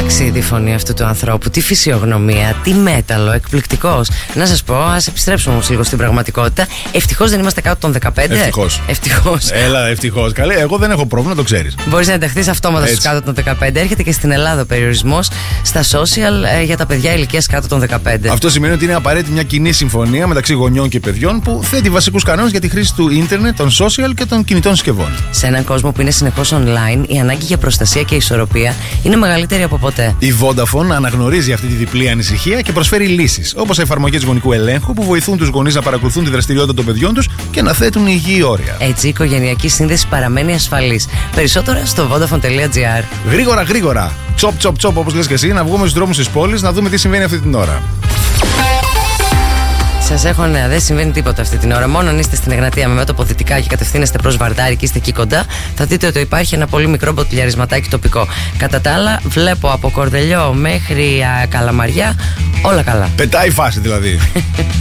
Ταξίδι φωνή αυτού του ανθρώπου, τι φυσιογνωμία, τι μέταλλο, εκπληκτικός. Να σας πω, ας επιστρέψουμε όμως λίγο στην πραγματικότητα. Ευτυχώς δεν είμαστε κάτω των 15. Ευτυχώς. Έλα, ευτυχώς. Καλή, εγώ δεν έχω πρόβλημα, το ξέρεις. Μπορείς να ενταχθείς αυτόματα στους κάτω των 15. Έρχεται και στην Ελλάδα ο περιορισμός στα social για τα παιδιά ηλικίας κάτω των 15. Αυτό σημαίνει ότι είναι απαραίτητη μια κοινή συμφωνία μεταξύ γονιών και παιδιών που θέτει βασικούς κανόνες για τη χρήση του ίντερνετ, των social και των κινητών συσκευών. Σε έναν κόσμο που είναι συνεχώς online, η ανάγκη για προστασία και ισορροπία είναι μεγαλύτερη από ποτέ. Η Vodafone αναγνωρίζει αυτή τη διπλή ανησυχία και προσφέρει λύσεις, όπως εφαρμογές γονικού ελέγχου που βοηθούν τους γονείς να παρακολουθούν τη δραστηριότητα των παιδιών τους και να θέτουν υγιή όρια. Έτσι, η οικογενειακή σύνδεση παραμένει ασφαλής. Περισσότερα στο vodafone.gr. Γρήγορα. Τσοπ, όπως λες και εσύ, να βγούμε στους δρόμους της πόλης να δούμε τι συμβαίνει αυτή την ώρα. Σας έχω νέα, δεν συμβαίνει τίποτα αυτή την ώρα. Μόνο αν είστε στην Εγνατία με μέτωπο δυτικά και κατευθύνεστε προς Βαρδάρη και είστε εκεί κοντά, θα δείτε ότι υπάρχει ένα πολύ μικρό μποτιλιαρισματάκι τοπικό. Κατά τα άλλα, βλέπω από Κορδελιό μέχρι Καλαμαριά όλα καλά. Πετάει η φάση δηλαδή.